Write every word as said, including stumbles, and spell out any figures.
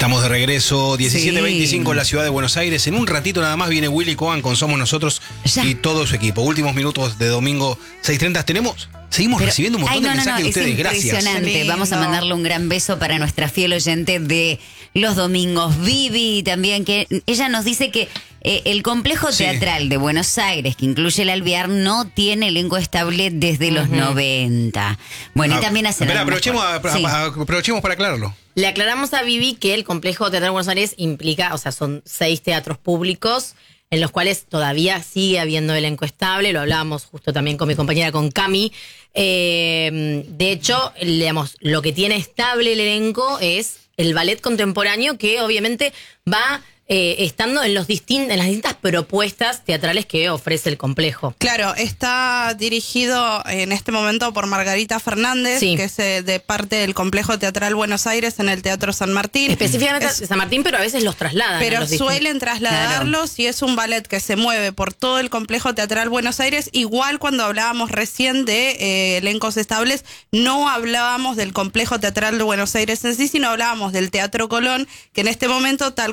Estamos de regreso, diecisiete veinticinco Sí. en la ciudad de Buenos Aires. En un ratito nada más viene Willy Cohen con Somos Nosotros Ya. y todo su equipo. Últimos minutos de domingo seis treinta. Tenemos, seguimos Pero- recibiendo un montón ay, no, de no, mensajes no, de es ustedes. Gracias. impresionante. Qué lindo. Vamos a mandarle un gran beso para nuestra fiel oyente de los domingos, Vivi, también, que ella nos dice que eh, el complejo Sí. teatral de Buenos Aires, que incluye el Alvear, no tiene elenco estable desde los noventa. Bueno, Ah, y también hacen... espera, algunas aprovechemos, a- cosas. Sí. a- aprovechemos para aclararlo. Le aclaramos a Vivi que el Complejo Teatral Buenos Aires implica, o sea, son seis teatros públicos en los cuales todavía sigue habiendo elenco estable. Lo hablábamos justo también con mi compañera, con Cami. Eh, de hecho, digamos, lo que tiene estable el elenco es el ballet contemporáneo, que obviamente va eh, estando en, los distin- en las distintas propuestas teatrales que ofrece el complejo. Claro, está dirigido en este momento por Margarita Fernández, Sí. que es eh, de parte del Complejo Teatral Buenos Aires en el Teatro San Martín. Específicamente Es- de San Martín, pero a veces los trasladan. a Pero los distintos- suelen trasladarlos y es un ballet que se mueve por todo el Complejo Teatral Buenos Aires. Igual cuando hablábamos recién de eh, elencos estables, no hablábamos del Complejo Teatral de Buenos Aires en sí, sino hablábamos del Teatro Colón, que en este momento, tal